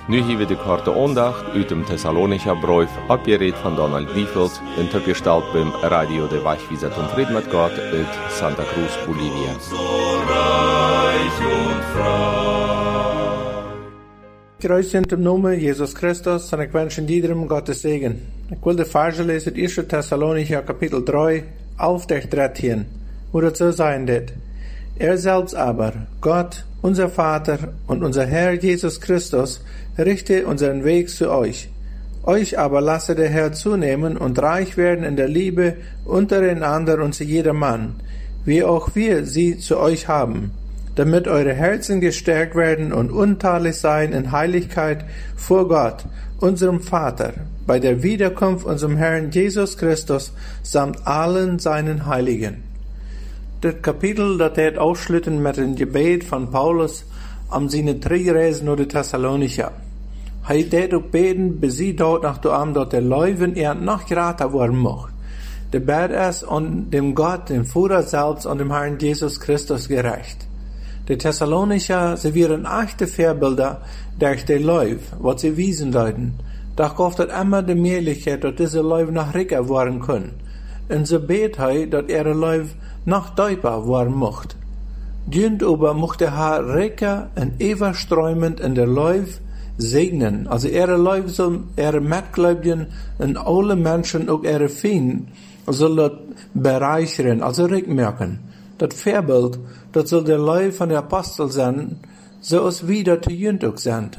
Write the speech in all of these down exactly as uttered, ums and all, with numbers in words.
Nu hebben we de korte aandacht uit dem Thessalonicher Brief, abgeredet van Donald Wiefels, intergesteld beim Radio de Wachwieser zum Frieden mit Gott uit Santa Cruz, Bolivia. Grüß in dem Namen Jesus Christus und ich wünsche jedem Gottes Segen. Ich will die Verse lesen, erster Thessalonicher Kapitel drei, auf der dreizehn, wo das so sein wird. Er selbst aber, Gott, unser Vater und unser Herr Jesus Christus, richte unseren Weg zu euch. Euch aber lasse der Herr zunehmen und reich werden in der Liebe untereinander und zu jedermann, wie auch wir sie zu euch haben, damit eure Herzen gestärkt werden und untadelig sein in Heiligkeit vor Gott, unserem Vater, bei der Wiederkunft unserem Herrn Jesus Christus samt allen seinen Heiligen. Das Kapitel, das wird ausschlitten mit dem Gebet von Paulus am seine drei Reisen nach Thessalonicher. Hij deed ook beten, bis sie dort nach dem Abend, dort der Leuven er noch grater worden mocht. Der bet es und dem Gott, dem Vater selbst und dem Herrn Jesus Christus gerecht. Die Thessalonicher, sie wären echte Vorbilder durch die Leuv, was sie wiesen leuten. Doch gab es immer die Möglichkeit, dass diese Leuv noch ricker werden können. Und so bet hij, dass ihre Leuv noch tiefer werden mocht. Dient aber mocht der Herr ricker und überströmend in der Leuv segnen. Also ihre Leuv soll ihre Mitgläubigen und alle Menschen, auch ihre Feinden, soll das bereichern, also rückmerken. Das Vorbild, das soll der Leuv von der Apostel sein, so als wir das die Jünd auch sind.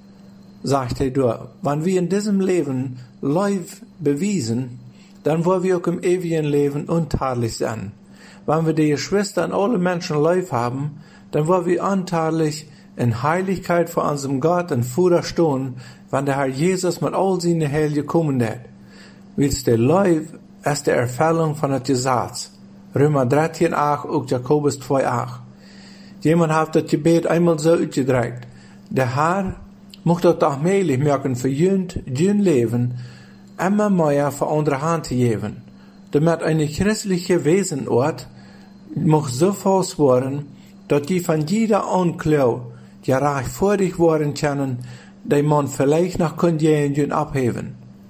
Sagt er dort, wenn wir in diesem Leben Leuv bewiesen, dann wollen wir auch im ewigen Leben untadelig sein. Wenn wir die Geschwister und alle Menschen Leuv haben, dann wollen wir untadelig in Heiligkeit vor unserem Gott und Vater stehen, wenn der Herr Jesus mit all seinen Heiligen kommen wird. Weil der Leuv ist die Erfüllung von dem Gesetz. Römer dreizehn, acht und Jakobus zwei, acht. Jemand hat das Gebet einmal so ausgedrückt. Der Herr muss das auch möglich machen für jünd, jünd Leben, immer mehr für andere Hand zu geben. Damit eine christliche Wesenort muss so fast werden, dass die von jeder Anklau ja reich vor dich worden können, die man vielleicht noch können abheben.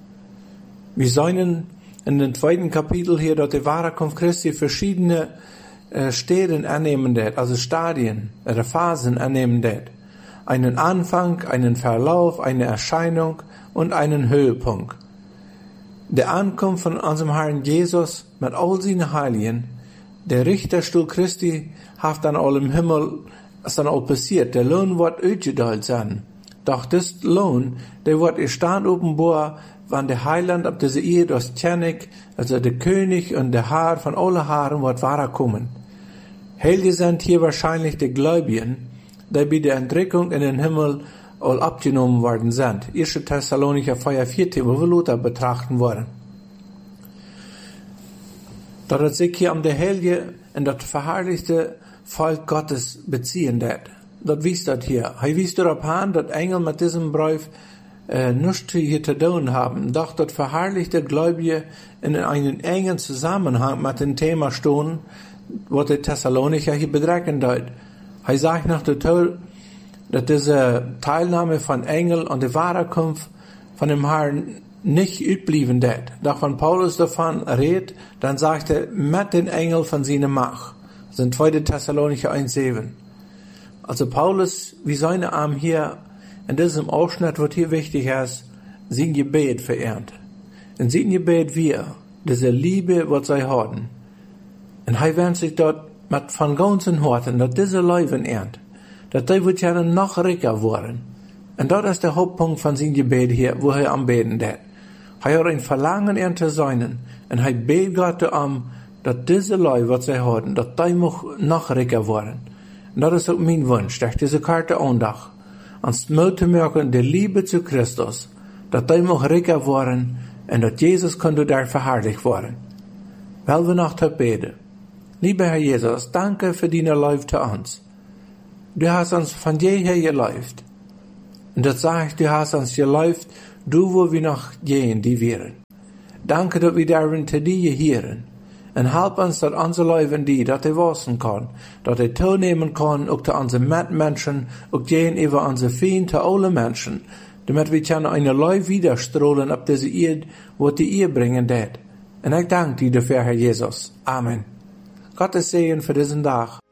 Wir sehen in dem zweiten Kapitel hier, dass die Wiederkunft Christi verschiedene äh, Stadien annehmen wird, also Stadien oder Phasen annehmen wird. Einen Anfang, einen Verlauf, eine Erscheinung und einen Höhepunkt. Der Ankunft von unserem Herrn Jesus mit all seinen Heiligen, der Richterstuhl Christi, hat dann all im Himmel, ist dann all passiert. Der Lohn wird ausgeteilt sein. Doch das Lohn, der wird erst offenbar, wenn der Heiland ab dieser Ehe, das König, also der König und der Herr von allen Haaren wird wahrkommen. Heilige sind hier wahrscheinlich die Gläubigen, die bei der Entrückung in den Himmel all abgenommen worden sind. erster Thessalonicher vier, vier, wo wir Luther betrachten wollen. Da das sich hier um der Heilige und das verherrlichte Volk Gottes beziehen wird. Das wisst das hier. Er wisst darauf an, dass Engel mit diesem Brief äh, nichts hier zu tun haben. Doch das verherrlichte Gläubige in einen engen Zusammenhang mit dem Thema stehen, was die Thessalonicher hier bedrecken dort. Er sagt nach der Tod, dass diese Teilnahme von Engel und der Wiederkunft von dem Herrn nicht üblieben wird. Doch wenn Paulus davon redet, dann sagt er, mit den Engeln von seiner Macht. Das sind zweiter Thessalonicher eins, sieben. Also Paulus, wie seine Arm hier, in diesem Ausschnitt, was hier wichtig ist, sein Gebet verehrt. In sein Gebet wir, diese Liebe, was sie haben. Und er wünscht sich dort mit von ganzen Herzen, dass diese Leuven ehrt. Dass die wird ja noch reicher werden. Und das ist der Hauptpunkt von seinem Gebet hier, wo er am Beten wird. Er hat ein Verlangen, er zu sein. Und er betet Gott um, dass diese Leute, was sie haben, dass die noch reicher werden. Und das ist auch mein Wunsch, durch diese Karte Andacht, ans Mut zu merken, die Liebe zu Christus, dass die noch reicher werden und dass Jesus könnte da verherrlicht werden. Weil wir noch beten. Lieber Herr Jesus, danke für deine Liebe zu uns. Du hast uns von jeher geläuft. Und das sagt, du hast uns geläuft, du wo wir noch gehen, die wären. Danke, dass wir darin zu dir hören. Und help uns, dass unsere Leute die, dass die wissen kann, dass die teilnehmen kann, auch zu unseren Mitmenschen, auch gegenüber unseren Feinden, zu allen Menschen, damit wir können eine Leu widerstrahlen auf diese Erde, wo die ihr bringen det. Und ich danke dir dafür, Herr Jesus. Amen. Gottes Segen für diesen Tag.